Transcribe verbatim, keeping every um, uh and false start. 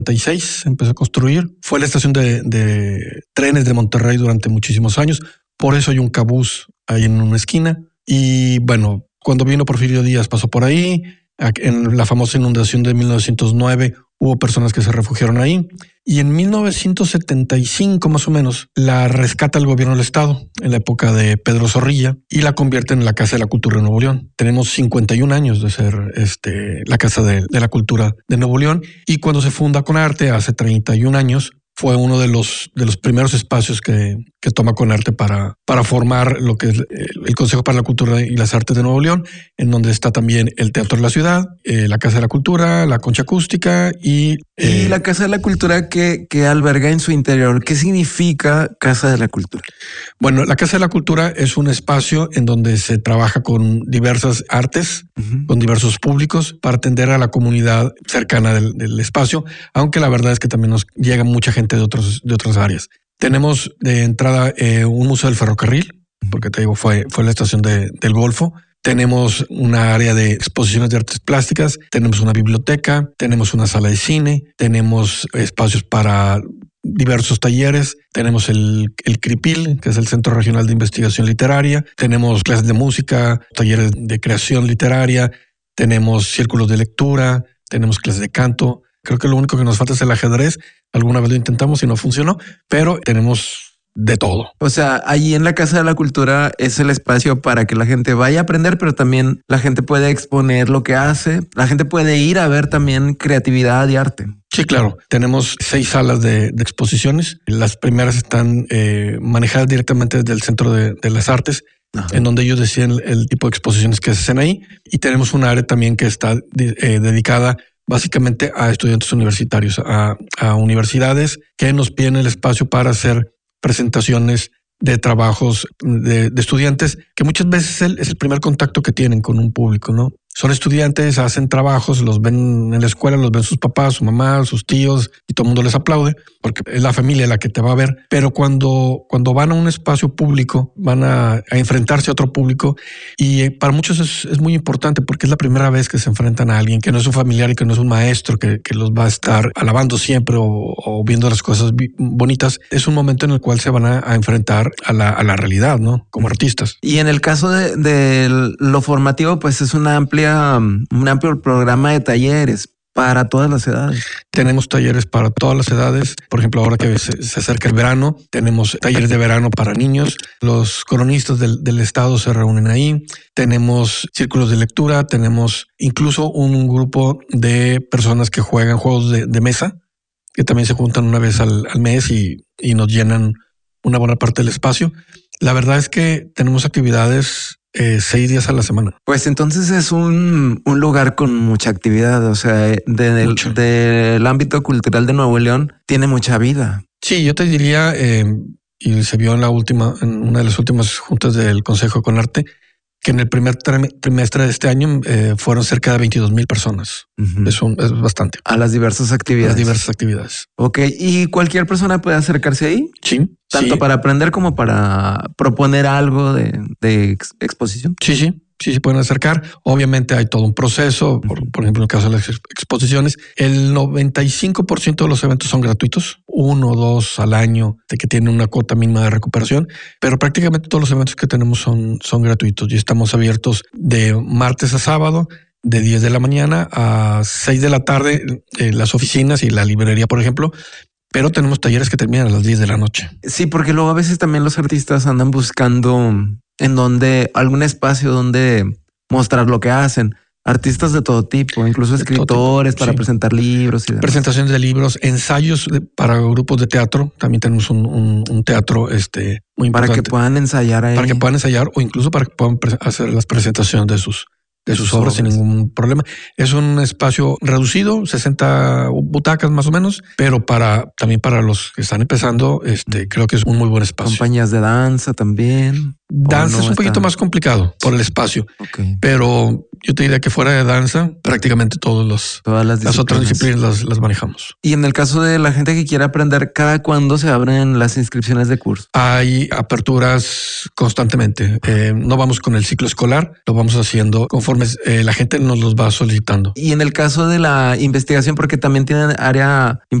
y seis se empezó a construir. Fue la estación de, de trenes de Monterrey durante muchísimos años. Por eso hay un cabús ahí en una esquina. Y bueno, cuando vino Porfirio Díaz pasó por ahí. En la famosa inundación de mil novecientos nueve hubo personas que se refugiaron ahí. Y en mil novecientos setenta y cinco más o menos la rescata el gobierno del estado en la época de Pedro Zorrilla y la convierte en la Casa de la Cultura de Nuevo León. Tenemos cincuenta y un años de ser este, la Casa de, de la Cultura de Nuevo León. Y cuando se funda Conarte hace treinta y un años, fue uno de los, de los primeros espacios que, que toma Conarte para, para formar lo que es el Consejo para la Cultura y las Artes de Nuevo León, en donde está también el Teatro de la Ciudad, eh, la Casa de la Cultura, la Concha Acústica y... Eh, y la Casa de la Cultura que, que alberga en su interior. ¿Qué significa Casa de la Cultura? Bueno, la Casa de la Cultura es un espacio en donde se trabaja con diversas artes, uh-huh. con diversos públicos para atender a la comunidad cercana del, del espacio, aunque la verdad es que también nos llega mucha gente de, otros, de otras áreas. Tenemos de entrada eh, un museo del ferrocarril, porque te digo, fue, fue la estación de, del Golfo. Tenemos una área de exposiciones de artes plásticas, tenemos una biblioteca, tenemos una sala de cine, tenemos espacios para diversos talleres, tenemos el, el CRIPIL, que es el Centro Regional de Investigación Literaria, tenemos clases de música, talleres de creación literaria, tenemos círculos de lectura, tenemos clases de canto. Creo que lo único que nos falta es el ajedrez. Alguna vez lo intentamos y no funcionó, pero tenemos de todo. O sea, allí en la Casa de la Cultura es el espacio para que la gente vaya a aprender, pero también la gente puede exponer lo que hace. La gente puede ir a ver también creatividad y arte. Sí, claro. Tenemos seis salas de, de exposiciones. Las primeras están eh, manejadas directamente desde el Centro de, de las Artes, ajá. en donde ellos deciden el, el tipo de exposiciones que se hacen ahí. Y tenemos un área también que está eh, dedicada básicamente a estudiantes universitarios, a, a universidades que nos piden el espacio para hacer presentaciones de trabajos de, de estudiantes, que muchas veces es el, es el primer contacto que tienen con un público, ¿no? Son estudiantes, hacen trabajos, los ven en la escuela, los ven sus papás, su mamá, sus tíos y todo el mundo les aplaude porque es la familia la que te va a ver. Pero cuando, cuando van a un espacio público, van a, a enfrentarse a otro público y para muchos es, es muy importante porque es la primera vez que se enfrentan a alguien que no es un familiar y que no es un maestro que, que los va a estar alabando siempre o, o viendo las cosas bonitas. Es un momento en el cual se van a, a enfrentar a la, a la realidad, ¿no? Como artistas. Y en el caso de, de lo formativo, pues es una amplia un amplio programa de talleres para todas las edades. Tenemos talleres para todas las edades. Por ejemplo, ahora que se, se acerca el verano, tenemos talleres de verano para niños. Los cronistas del, del estado se reúnen ahí. Tenemos círculos de lectura. Tenemos incluso un grupo de personas que juegan juegos de, de mesa, que también se juntan una vez al, al mes y, y nos llenan una buena parte del espacio. La verdad es que tenemos actividades Eh, seis días a la semana. Pues entonces es un, un lugar con mucha actividad, o sea, del, del ámbito cultural de Nuevo León tiene mucha vida. Sí, yo te diría, eh, y se vio en la última, en una de las últimas juntas del Consejo Conarte, que en el primer trimestre de este año eh, fueron cerca de veintidós mil personas. Uh-huh. Es, un, es bastante. A las diversas actividades. A las diversas actividades. Ok, ¿y cualquier persona puede acercarse ahí? Sí. Tanto sí. para aprender como para proponer algo de, de ex- exposición. Sí, sí. Sí, se pueden acercar. Obviamente hay todo un proceso. Por, por ejemplo, en el caso de las exposiciones, el noventa y cinco por ciento de los eventos son gratuitos, uno o dos al año, de que tienen una cuota mínima de recuperación, pero prácticamente todos los eventos que tenemos son, son gratuitos y estamos abiertos de martes a sábado, de diez de la mañana a seis de la tarde, en las oficinas y la librería, por ejemplo. Pero tenemos talleres que terminan a las diez de la noche. Sí, porque luego a veces también los artistas andan buscando en donde algún espacio donde mostrar lo que hacen. Artistas de todo tipo, incluso de escritores tipo, para sí. presentar libros y demás. Presentaciones de libros, ensayos de, para grupos de teatro. También tenemos un, un, un teatro este, muy importante. Para que puedan ensayar ahí. Para que puedan ensayar o incluso para que puedan pre- hacer las presentaciones de sus de sus obras sin ningún problema. Es un espacio reducido, sesenta butacas más o menos, pero para también para los que están empezando, este creo que es un muy buen espacio. Compañías de danza también. Danza no es un está... poquito más complicado por el espacio, okay. pero yo te diría que fuera de danza, prácticamente todos los, todas las, las otras disciplinas las, las manejamos. Y en el caso de la gente que quiera aprender, ¿cada cuándo se abren las inscripciones de curso? Hay aperturas constantemente. Eh, no vamos con el ciclo escolar, lo vamos haciendo conforme eh, la gente nos los va solicitando. Y en el caso de la investigación, porque también tienen área